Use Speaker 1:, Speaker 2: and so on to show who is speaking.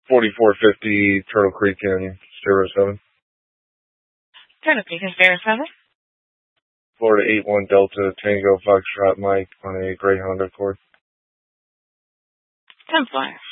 Speaker 1: 4450 Turtle Creek in 07.
Speaker 2: Turtle Creek in 07.
Speaker 1: Florida 81 Delta Tango Foxtrot Mike on a Greyhound Accord.
Speaker 2: 10 Flyer.